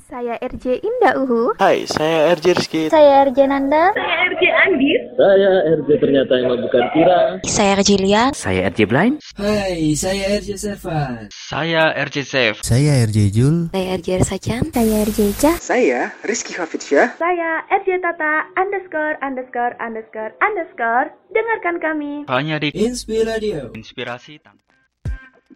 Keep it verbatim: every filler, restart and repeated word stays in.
Saya R J Indah Uhu. Hai, saya R J Rizky. Saya R J Nanda. Saya R J Andis. Saya R J ternyata yang bukan Tira. Saya R J Lia. Saya R J Blind. Hai, saya R J Sevan. Saya R J Sef. Saya R J Jul. Saya R J Sajan. Saya R J Ca. Saya Rizky Hafidsyah. Saya R J Tata underscore underscore underscore underscore. Dengarkan kami Hanya di Inspiradio. Inspirasi Tanpa